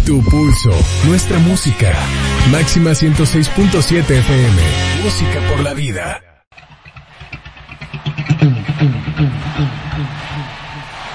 Tu pulso, nuestra música. Máxima 106.7 FM. Música por la vida.